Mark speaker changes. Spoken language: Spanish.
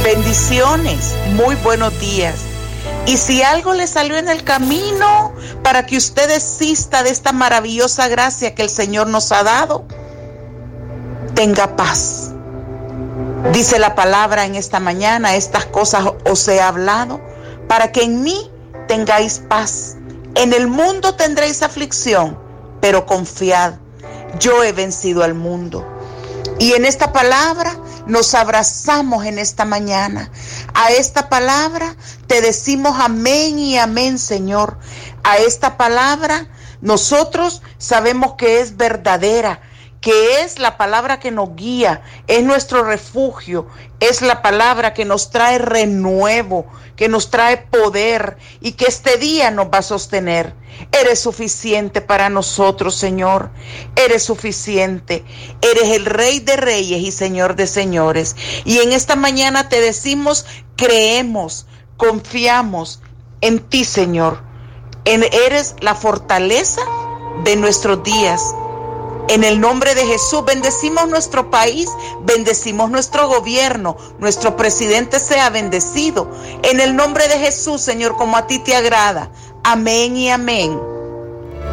Speaker 1: Bendiciones, muy buenos días. Y si algo le salió en el camino para que usted desista de esta maravillosa gracia que el Señor nos ha dado, tenga paz. Dice la palabra en esta mañana: estas cosas os he hablado para que en mí tengáis paz. En el mundo tendréis aflicción, pero confiad, yo he vencido al mundo. Y en esta palabra nos abrazamos en esta mañana. A esta palabra te decimos amén y amén, Señor. A esta palabra nosotros sabemos que es verdadera, que es la palabra que nos guía, es nuestro refugio, es la palabra que nos trae renuevo, que nos trae poder y que este día nos va a sostener. Eres suficiente para nosotros, Señor. Eres suficiente. Eres el Rey de Reyes y Señor de Señores. Y en esta mañana te decimos: creemos, confiamos en ti, Señor. Eres la fortaleza de nuestros días. En el nombre de Jesús bendecimos nuestro país, bendecimos nuestro gobierno, nuestro presidente sea bendecido. En el nombre de Jesús, Señor, como a ti te agrada. Amén y amén.